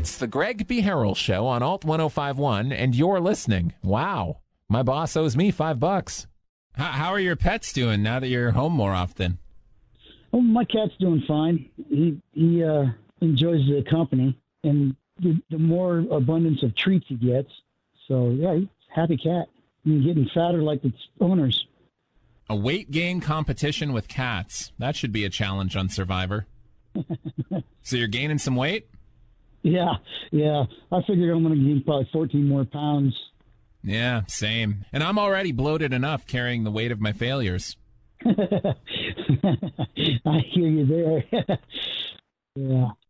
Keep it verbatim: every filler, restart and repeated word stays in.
It's the Greg B. Harrell Show on Alt ten fifty-one, and you're listening. Wow. My boss owes me five bucks. How, how are your pets doing now that you're home more often? Oh, my cat's doing fine. He he uh, enjoys the company, and the, the more abundance of treats he gets. So, yeah, he's a happy cat. He's getting fatter like its owners. A weight gain competition with cats. That should be a challenge on Survivor. So you're gaining some weight? Yeah, yeah. I figure I'm going to gain probably fourteen more pounds. Yeah, same. And I'm already bloated enough carrying the weight of my failures. I hear you there. Yeah.